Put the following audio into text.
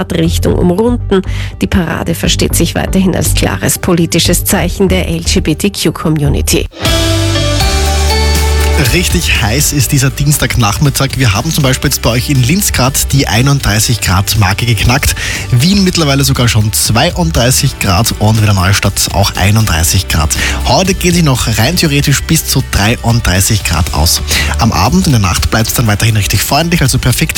Fahrtrichtung umrunden. Die Parade versteht sich weiterhin als klares politisches Zeichen der LGBTQ-Community. Richtig heiß ist dieser Dienstagnachmittag. Wir haben zum Beispiel jetzt bei euch in Linz gerade die 31 Grad Marke geknackt. Wien mittlerweile sogar schon 32 Grad und wieder Neustadt auch 31 Grad. Heute geht sich noch rein theoretisch bis zu 33 Grad aus. Am Abend in der Nacht bleibt es dann weiterhin richtig freundlich, also perfekt